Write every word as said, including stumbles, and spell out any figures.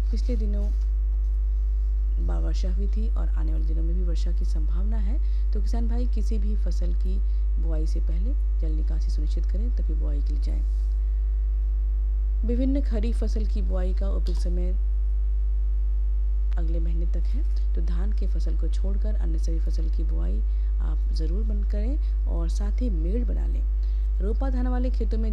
पिछले दिनों वर्षा हुई थी और आने वाले दिनों में भी वर्षा की संभावना है, तो किसान भाई किसी भी फसल की बुआई से पहले जल निकासी सुनिश्चित करें, तभी बुआई के लिए जाएं। विभिन्न खरीफ फसल की बुआई का उपयुक्त समय अगले महीने तक है, तो धान के फसल को छोड़कर अन्य सभी फसल की बुआई आप ज़रूर बंद करें और साथ ही मेड़ बना लें। रोपा धान वाले खेतों में